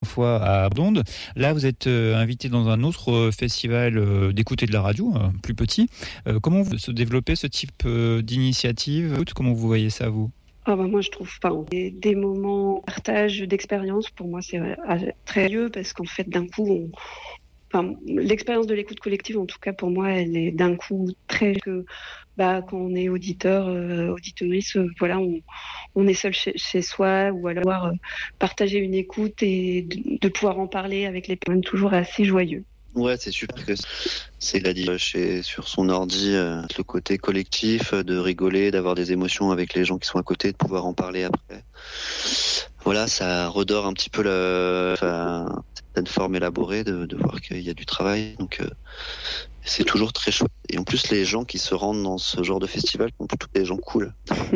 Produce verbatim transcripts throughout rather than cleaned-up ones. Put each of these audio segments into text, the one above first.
fois à Donde. Là, vous êtes euh, invité dans un autre euh, festival euh, d'écoute et de la radio, euh, plus petit. Euh, comment vous se développez ce type euh, d'initiative? Comment vous voyez ça, vous? Ah bah moi je trouve pas des, des moments de partage d'expérience, pour moi c'est euh, très lieu parce qu'en fait d'un coup on, enfin, l'expérience de l'écoute collective en tout cas pour moi elle est d'un coup très que bah quand on est auditeur euh, auditrice euh, voilà on, on est seul chez, chez soi ou alors euh, partager une écoute et de, de pouvoir en parler avec les personnes toujours assez joyeux. Ouais, c'est super que c'est il a dit chez sur son ordi euh, le côté collectif, euh, de rigoler, d'avoir des émotions avec les gens qui sont à côté, de pouvoir en parler après. Voilà, ça redore un petit peu la enfin, certaine forme élaborée de, de voir qu'il y a du travail. Donc euh, c'est toujours très chouette. Et en plus, les gens qui se rendent dans ce genre de festival sont plutôt des gens cool.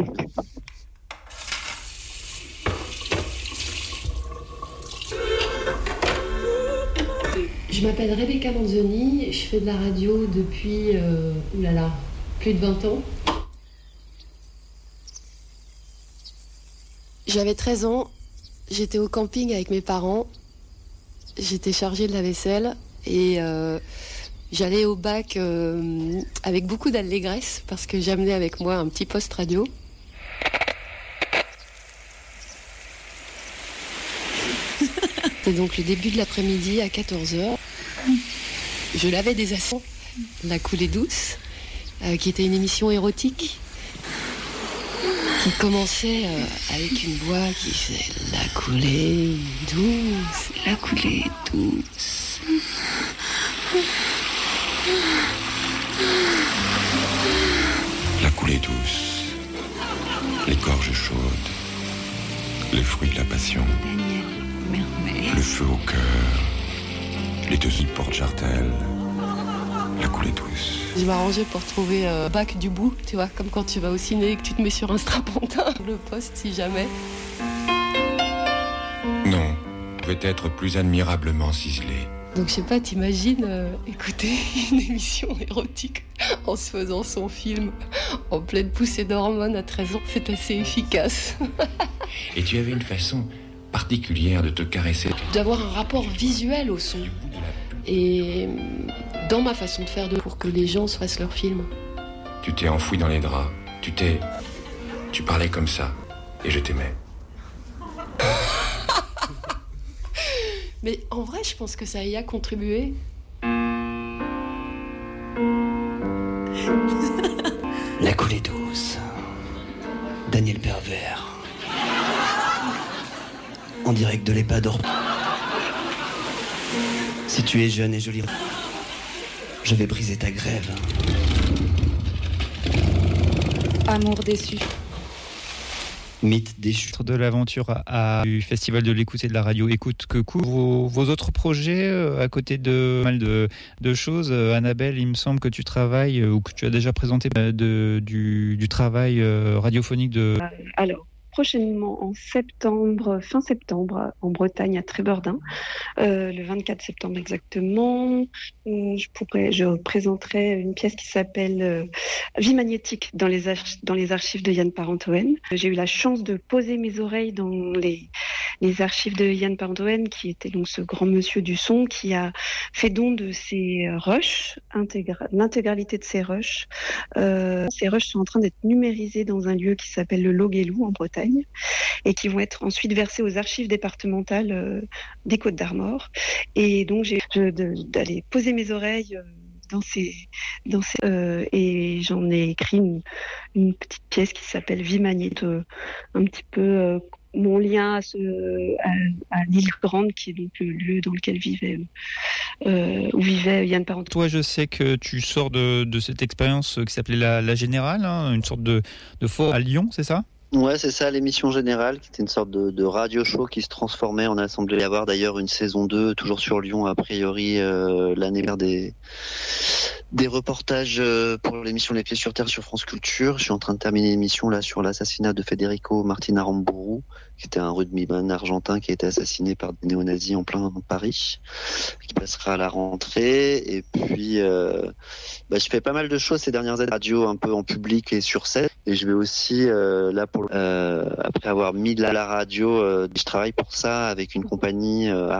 Je m'appelle Rebecca Manzoni, je fais de la radio depuis euh, oulala, plus de vingt ans. J'avais treize ans, j'étais au camping avec mes parents, j'étais chargée de la vaisselle et euh, j'allais au bac euh, avec beaucoup d'allégresse parce que j'amenais avec moi un petit poste radio. C'était donc le début de l'après-midi à quatorze heures. Je lavais des assiettes, La Coulée Douce, euh, qui était une émission érotique, qui commençait euh, avec une voix qui faisait La Coulée Douce, La Coulée Douce. La coulée douce, les gorges chaudes, les fruits de la passion. Daniel Mermet. Le feu au cœur, les deux îles Porte-Jartel, la coulée douce. Je m'arrangeais pour trouver un bac du bout, tu vois, comme quand tu vas au ciné et que tu te mets sur un strapontin. Le poste, si jamais. Non, peut-être plus admirablement ciselé. Donc je sais pas, t'imagines euh, écouter une émission érotique en se faisant son film en pleine poussée d'hormones à treize ans, c'est assez efficace. Et tu avais une façon particulière de te caresser. D'avoir un rapport visuel au son. Et dans ma façon de faire de pour que les gens se fassent leur film. Tu t'es enfoui dans les draps, tu t'es... Tu parlais comme ça, et je t'aimais. Mais en vrai, je pense que ça y a contribué. La coulée douce. Daniel Pervers. En direct de l'EHPAD. Si tu es jeune et jolie, je vais briser ta grève. Amour déçu. Mythe déchu. De l'aventure à, à, du Festival de l'écoute et de la radio Écoute que court. Vos, vos autres projets, euh, à côté de pas mal de, de choses, euh, Annabelle, il me semble que tu travailles euh, ou que tu as déjà présenté euh, de, du, du travail euh, radiophonique de... Euh, alors, prochainement en septembre, fin septembre, en Bretagne, à Trébeurdin, euh, le vingt-quatre septembre exactement. Je, pourrais, je présenterai une pièce qui s'appelle euh, Vie magnétique dans les, arch- dans les archives de Yann Parentoen. J'ai eu la chance de poser mes oreilles dans les, les archives de Yann Parentoen, qui était donc ce grand monsieur du son, qui a fait don de ses rushs, intégra- l'intégralité de ses rushs. Euh, ces rushs sont en train d'être numérisés dans un lieu qui s'appelle le Loguelou en Bretagne, et qui vont être ensuite versés aux archives départementales euh, des Côtes-d'Armor. Et donc j'ai je, de, d'aller poser mes oreilles euh, dans ces, dans ces euh, et j'en ai écrit une, une petite pièce qui s'appelle Vie magnétique, euh, un petit peu euh, mon lien à, ce, à, à l'île Grande, qui est donc le lieu dans lequel vivait euh, où vivait Yann Parentoen. Toi, je sais que tu sors de, de cette expérience qui s'appelait la, la Générale, hein, une sorte de, de fort à Lyon, c'est ça? Ouais, c'est ça, l'émission Générale, qui était une sorte de, de radio show qui se transformait en assemblée. Il va y avoir d'ailleurs une saison deux, toujours sur Lyon, a priori, euh, l'année dernière, des, des reportages euh, pour l'émission Les Pieds sur Terre sur France Culture. Je suis en train de terminer l'émission là sur l'assassinat de Federico Martin Aramburu, qui était un rugbyman argentin qui a été assassiné par des néo-nazis en plein Paris, qui passera à la rentrée. Et puis, euh, bah, je fais pas mal de choses ces dernières années, radio un peu en public et sur scène. Et je vais aussi, euh, là, pour, euh, après avoir mis de la radio, euh, je travaille pour ça avec une compagnie euh,